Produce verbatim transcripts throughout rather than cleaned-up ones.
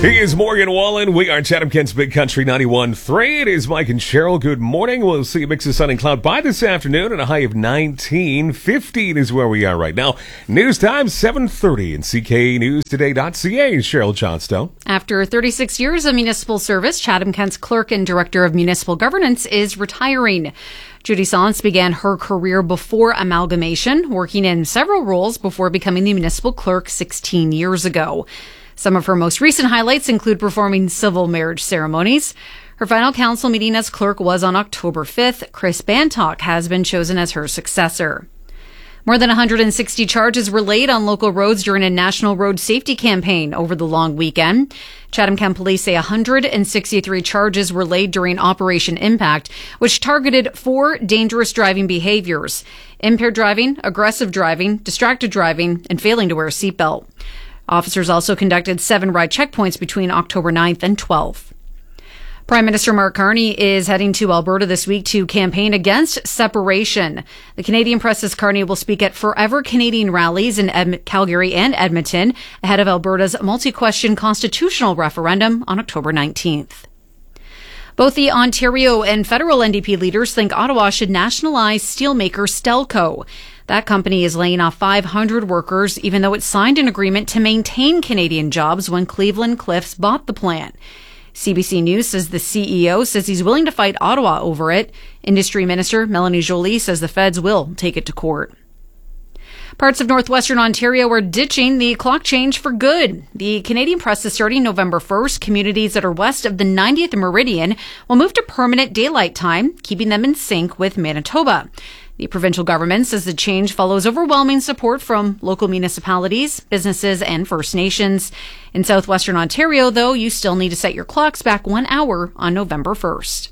He is Morgan Wallen. We are Chatham-Kent's Big Country ninety-one point three. It is Mike and Cheryl. Good morning. We'll see a mix of sun and cloud by this afternoon and a high of nineteen. fifteen is where we are right now. News time, seven thirty in C K News Today dot C A. Cheryl Johnstone. After thirty-six years of municipal service, Chatham-Kent's clerk and director of municipal governance is retiring. Judy Sons began her career before amalgamation, working in several roles before becoming the municipal clerk sixteen years ago. Some of her most recent highlights include performing civil marriage ceremonies. Her final council meeting as clerk was on October fifth. Chris Bantock has been chosen as her successor. More than one hundred sixty charges were laid on local roads during a national road safety campaign over the long weekend. Chatham-Kent police say one hundred sixty-three charges were laid during Operation Impact, which targeted four dangerous driving behaviors: impaired driving, aggressive driving, distracted driving, and failing to wear a seatbelt. Officers also conducted seven ride checkpoints between October ninth and twelfth. Prime Minister Mark Carney is heading to Alberta this week to campaign against separation. The Canadian Press says Carney will speak at Forever Canadian rallies in Ed- Calgary and Edmonton ahead of Alberta's multi-question constitutional referendum on October nineteenth. Both the Ontario and federal N D P leaders think Ottawa should nationalize steelmaker Stelco. That company is laying off five hundred workers, even though it signed an agreement to maintain Canadian jobs when Cleveland Cliffs bought the plant. C B C News says the C E O says he's willing to fight Ottawa over it. Industry Minister Melanie Joly says the feds will take it to court. Parts of northwestern Ontario are ditching the clock change for good. The Canadian Press is starting November first. Communities that are west of the ninetieth meridian will move to permanent daylight time, keeping them in sync with Manitoba. The provincial government says the change follows overwhelming support from local municipalities, businesses, and First Nations. In southwestern Ontario, though, you still need to set your clocks back one hour on November first.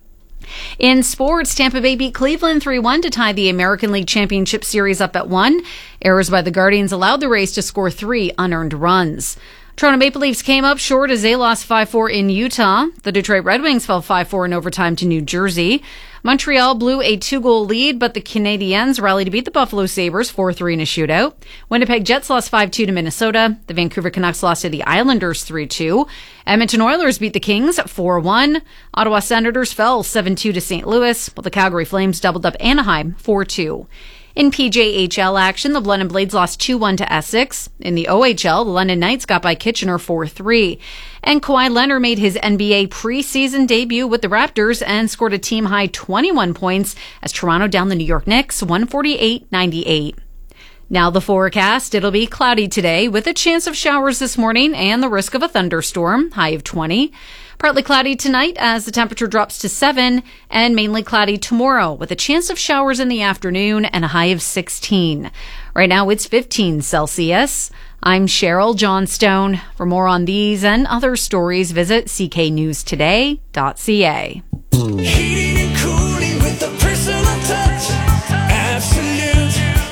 In sports, Tampa Bay beat Cleveland three one to tie the American League Championship Series up at one. Errors by the Guardians allowed the Rays to score three unearned runs. Toronto Maple Leafs came up short as they lost five four in Utah. The Detroit Red Wings fell five four in overtime to New Jersey. Montreal blew a two-goal lead, but the Canadiens rallied to beat the Buffalo Sabres four three in a shootout. Winnipeg Jets lost five two to Minnesota. The Vancouver Canucks lost to the Islanders three two. Edmonton Oilers beat the Kings four one. Ottawa Senators fell seven two to Saint Louis, while the Calgary Flames doubled up Anaheim four two. In P J H L action, the London Blades lost two one to Essex. In the O H L, the London Knights got by Kitchener four three. And Kawhi Leonard made his N B A preseason debut with the Raptors and scored a team-high twenty-one points as Toronto downed the New York Knicks one forty-eight ninety-eight. Now the forecast. It'll be cloudy today with a chance of showers this morning and the risk of a thunderstorm, high of twenty. Partly cloudy tonight as the temperature drops to seven, and mainly cloudy tomorrow with a chance of showers in the afternoon and a high of sixteen. Right now it's fifteen Celsius. I'm Cheryl Johnstone. For more on these and other stories, visit C K News Today dot C A. Heating and cooling with a personal touch. Absolute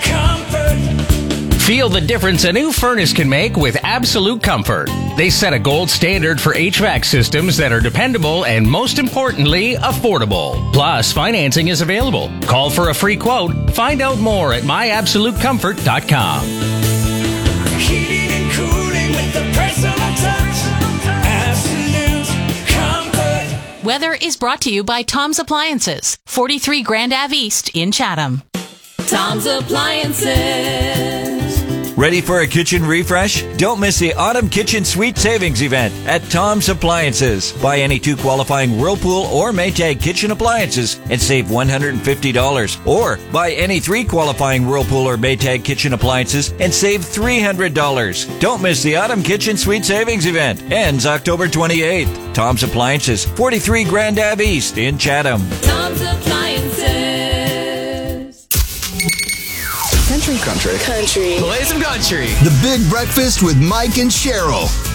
comfort. Feel the difference a new furnace can make with Absolute Comfort. They set a gold standard for H V A C systems that are dependable and, most importantly, affordable. Plus, financing is available. Call for a free quote. Find out more at my absolute comfort dot com. Heating and cooling with a personal touch. Absolute comfort. Weather is brought to you by Tom's Appliances, forty-three Grand Ave East in Chatham. Tom's Appliances. Ready for a kitchen refresh? Don't miss the Autumn Kitchen Suite Savings event at Tom's Appliances. Buy any two qualifying Whirlpool or Maytag kitchen appliances and save one hundred fifty dollars. Or buy any three qualifying Whirlpool or Maytag kitchen appliances and save three hundred dollars. Don't miss the Autumn Kitchen Suite Savings event. Ends October twenty-eighth. Tom's Appliances, forty-three Grand Ave East in Chatham. Tom's Appliances. Country. Country. Country. Play some country. The Big Breakfast with Mike and Cheryl.